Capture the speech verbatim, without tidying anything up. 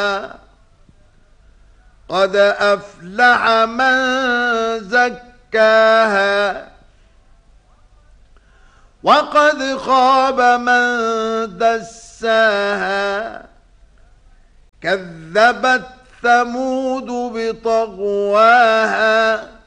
قد أفلح من زكاها وقد خاب من دساها كذبت ثمود بطغواها